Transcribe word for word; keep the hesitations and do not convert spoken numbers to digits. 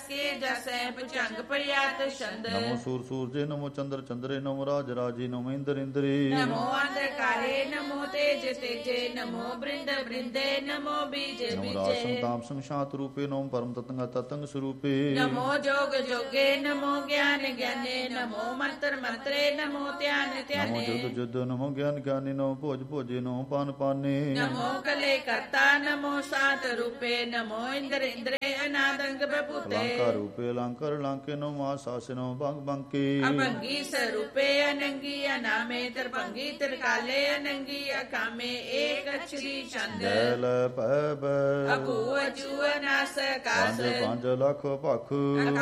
ਕੇ ਜਸੈ ਭੁਜੰਗ ਪ੍ਰਿਆਤ ਛੰਦ। ਨਮੋ ਸੂਰ ਸੂਰਜੇ ਨਮੋ ਚੰਦਰ ਚੰਦਰੇ ਨਮੋ ਰਾਜ ਰਾਜੀ ਨਮੋ ਇੰਦਰ ਇੰਦਰੀ। ਨਮੋ ਅੰਧਕਾਰੇ ਨਮੋ ਤੇਜ ਤੇਜੇ ਨਮੋ ਬ੍ਰਿੰਦ ਬ੍ਰਿੰਦੇ ਨਮੋ ਬੀਜ ਨਮੋ ਰਾਜ ਬੀਜੇ। ਸੰਤਾਪ ਸੰਸ਼ਾਤ ਰੂਪੇ ਨਮੋ ਪਰਮ ਤਤੰਗ ਤਤੰਗ ਸਰੂਪੇ। ਨਮੋ ਜੋਗ ਜੋਗੇ ਨਮੋ ਗਿਆਨ ਗਿਆਨੇ ਨਮੋ ਮੰਤਰ ਮੰਤਰੇ ਨਮੋ ਧਿਆਨ ਨਮੋ ਧਿਆਨੇ। ਜੁਦ ਜੁਦ ਨਮੋ ਗਿਆਨ ਗਿਆਨੀ ਨਮੋ ਭੋਜ ਭੋਜੇ ਨਮੋ ਪਾਨ ਪਾਨੇ। ਨਮੋ ਕਲੇ ਕਰਤਾ ਨਮੋ ਸਾਤ ਰੂਪੇ ਨਮੋ ਇੰਦਰ ਇੰਦਰੇ ਅਨਾਦੰਗ ਬਪੂਤੇ। ਅਲੰਕਾਰ ਰੂਪੇ ਅਲੰਕਾਰ ਲਾਂਕੇ ਨਮੋ ਆਸਾਸੇ ਨਮੋ ਬੰਗ ਬੰਕੇ। ਅਭੰਗੀ ਸਰੂਪੇ ਅਨੰਗੀ ਅਨਾਮੇ ਤਰਭੰਗੀ ਤਿਰਕਾਲੇ ਅਨੰਗੀ ਅਕਾਮੇ ਏਕ ਅਛਰੀ ਚੰਦ। ਜੈ ਲੈ ਪੈ ਬੈ ਅਕੂ ਅਜੂ ਅਨਾਸ ਕਾਸ। ਪੰਜ ਪੰਜ ਲੱਖ ਭਖ।